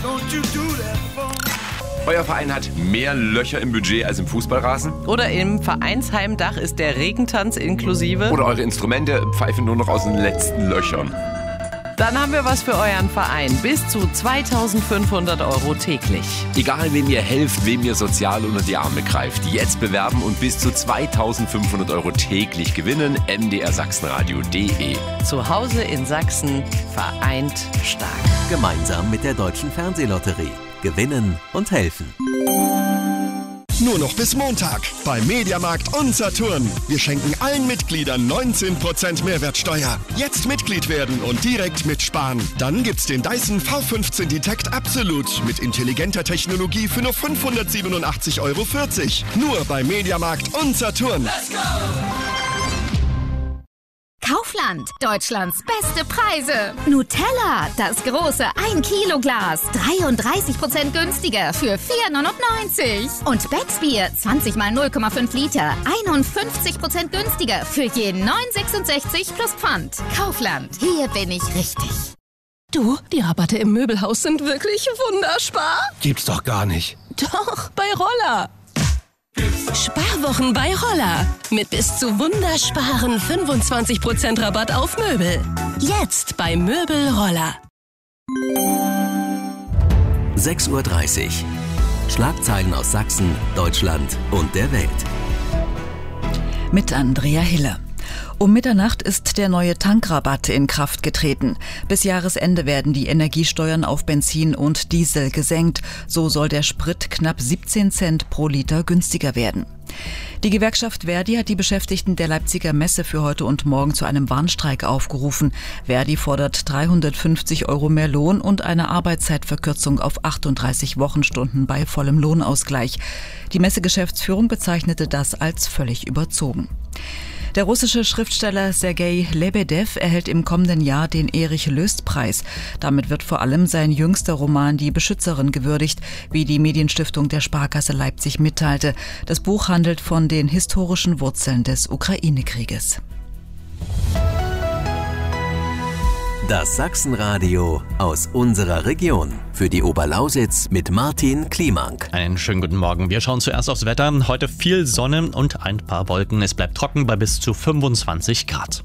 Euer Verein hat mehr Löcher im Budget als im Fußballrasen? Oder im Vereinsheimdach ist der Regentanz inklusive? Oder eure Instrumente pfeifen nur noch aus den letzten Löchern? Dann haben wir was für euren Verein. Bis zu 2.500 € täglich. Egal, wem ihr helft, wem ihr sozial unter die Arme greift. Jetzt bewerben und bis zu 2.500 € täglich gewinnen. mdrsachsenradio.de. Zu Hause in Sachsen, vereint stark. Gemeinsam mit der Deutschen Fernsehlotterie. Gewinnen und helfen. Nur noch bis Montag bei Mediamarkt und Saturn. Wir schenken allen Mitgliedern 19% Mehrwertsteuer. Jetzt Mitglied werden und direkt mitsparen. Dann gibt's den Dyson V15 Detect Absolut mit intelligenter Technologie für nur 587,40 €. Nur bei Mediamarkt und Saturn. Let's go! Kaufland, Deutschlands beste Preise. Nutella, das große 1-Kilo-Glas, 33% günstiger für 4,99 €. Und Becksbier, 20 mal 0,5 Liter, 51% günstiger für je 9,66 plus Pfand. Kaufland, hier bin ich richtig. Du, die Rabatte im Möbelhaus sind wirklich wunderbar. Gibt's doch gar nicht. Doch, bei Roller. Sparwochen bei Roller. Mit bis zu wundersparen 25% Rabatt auf Möbel. Jetzt bei Möbel Roller. 6:30 Uhr. Schlagzeilen aus Sachsen, Deutschland und der Welt. Mit Andrea Hille. Um Mitternacht ist der neue Tankrabatt in Kraft getreten. Bis Jahresende werden die Energiesteuern auf Benzin und Diesel gesenkt. So soll der Sprit knapp 17 Cent pro Liter günstiger werden. Die Gewerkschaft Verdi hat die Beschäftigten der Leipziger Messe für heute und morgen zu einem Warnstreik aufgerufen. Verdi fordert 350 € mehr Lohn und eine Arbeitszeitverkürzung auf 38 Wochenstunden bei vollem Lohnausgleich. Die Messegeschäftsführung bezeichnete das als völlig überzogen. Der russische Schriftsteller Sergei Lebedew erhält im kommenden Jahr den Erich-Löst-Preis. Damit wird vor allem sein jüngster Roman Die Beschützerin gewürdigt, wie die Medienstiftung der Sparkasse Leipzig mitteilte. Das Buch handelt von den historischen Wurzeln des Ukraine-Krieges. Das Sachsenradio aus unserer Region. Für die Oberlausitz mit Martin Kliemank. Einen schönen guten Morgen. Wir schauen zuerst aufs Wetter. Heute viel Sonne und ein paar Wolken. Es bleibt trocken bei bis zu 25 Grad.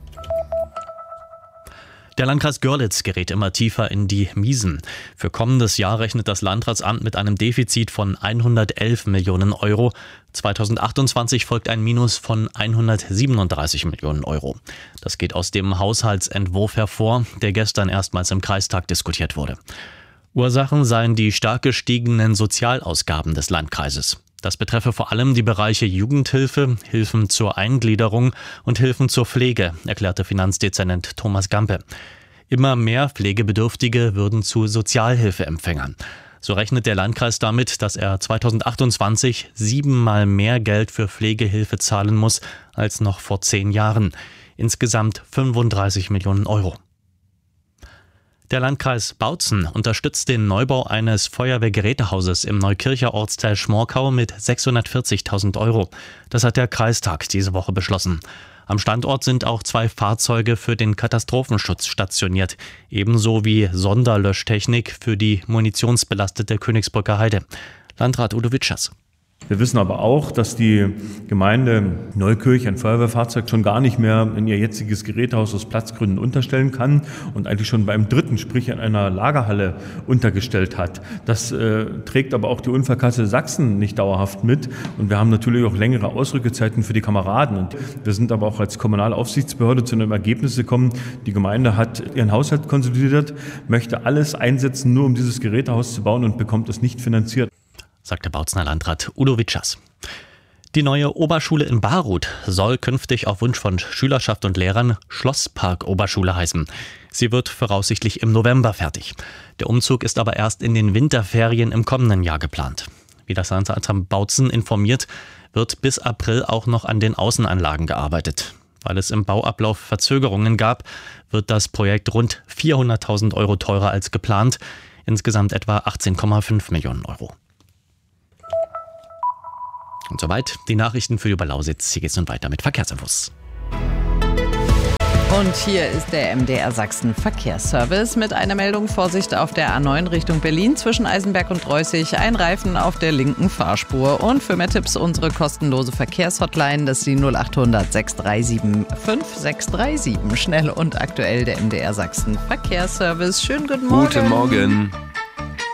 Der Landkreis Görlitz gerät immer tiefer in die Miesen. Für kommendes Jahr rechnet das Landratsamt mit einem Defizit von 111 Millionen €. 2028 folgt ein Minus von 137 Millionen €. Das geht aus dem Haushaltsentwurf hervor, der gestern erstmals im Kreistag diskutiert wurde. Ursachen seien die stark gestiegenen Sozialausgaben des Landkreises. Das betreffe vor allem die Bereiche Jugendhilfe, Hilfen zur Eingliederung und Hilfen zur Pflege, erklärte Finanzdezernent Thomas Gampe. Immer mehr Pflegebedürftige würden zu Sozialhilfeempfängern. So rechnet der Landkreis damit, dass er 2028 7-mal mehr Geld für Pflegehilfe zahlen muss als noch vor 10 Jahren. Insgesamt 35 Millionen €. Der Landkreis Bautzen unterstützt den Neubau eines Feuerwehrgerätehauses im Neukircher Ortsteil Schmorkau mit 640.000 €. Das hat der Kreistag diese Woche beschlossen. Am Standort sind auch 2 Fahrzeuge für den Katastrophenschutz stationiert, ebenso wie Sonderlöschtechnik für die munitionsbelastete Königsbrücker Heide. Landrat Udo Witschers. Wir wissen aber auch, dass die Gemeinde Neukirch ein Feuerwehrfahrzeug schon gar nicht mehr in ihr jetziges Gerätehaus aus Platzgründen unterstellen kann und eigentlich schon beim 3., sprich in einer Lagerhalle, untergestellt hat. Das trägt aber auch die Unfallkasse Sachsen nicht dauerhaft mit und wir haben natürlich auch längere Ausrückezeiten für die Kameraden. Und wir sind aber auch als Kommunalaufsichtsbehörde zu einem Ergebnis gekommen, die Gemeinde hat ihren Haushalt konsolidiert, möchte alles einsetzen, nur um dieses Gerätehaus zu bauen und bekommt es nicht finanziert, sagte Bautzener Landrat Udo Witschers. Die neue Oberschule in Baruth soll künftig auf Wunsch von Schülerschaft und Lehrern Schlosspark-Oberschule heißen. Sie wird voraussichtlich im November fertig. Der Umzug ist aber erst in den Winterferien im kommenden Jahr geplant. Wie das Landratsamt Bautzen informiert, wird bis April auch noch an den Außenanlagen gearbeitet. Weil es im Bauablauf Verzögerungen gab, wird das Projekt rund 400.000 € teurer als geplant. Insgesamt etwa 18,5 Millionen €. Und soweit die Nachrichten für die Oberlausitz. Hier geht es nun weiter mit Verkehrsinfos. Und hier ist der MDR Sachsen Verkehrsservice mit einer Meldung: Vorsicht auf der A9 Richtung Berlin zwischen Eisenberg und Reußig, ein Reifen auf der linken Fahrspur. Und für mehr Tipps unsere kostenlose Verkehrshotline, das ist die 0800 637 5637. Schnell und aktuell der MDR Sachsen Verkehrsservice. Schönen guten Morgen. Guten Morgen.